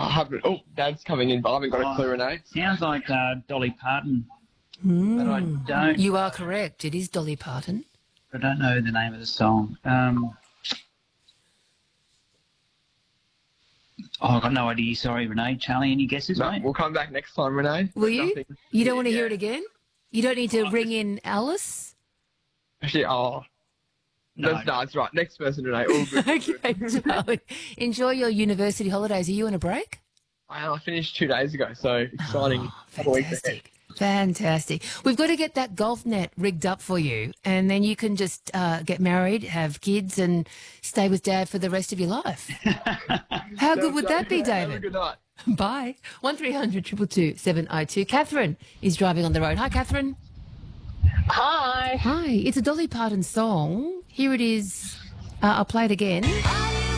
I haven't. Oh, Dad's coming in, but I haven't got a clue, Renee. Sounds like Dolly Parton, but I don't. You are correct. It is Dolly Parton. I don't know the name of the song. I've got no idea. Sorry, Renee. Charlie, any guesses, No, mate? we'll come back next time, Renee. Will you? Nothing. You don't want to hear Yeah. it again? You don't need to ring in Alice? Actually, No. that's right. Next person, Renee. All good. Okay, Charlie. Enjoy your university holidays. Are you on a break? I finished 2 days ago, so exciting. Couple weeks ahead. Fantastic. Fantastic. We've got to get that golf net rigged up for you, and then you can just get married, have kids, and stay with Dad for the rest of your life. How good would that be, Have a David? good night. Bye. 1300 222 702. Catherine is driving on the road. Hi, Catherine. Hi. Hi. It's a Dolly Parton song. Here it is. I'll play it again.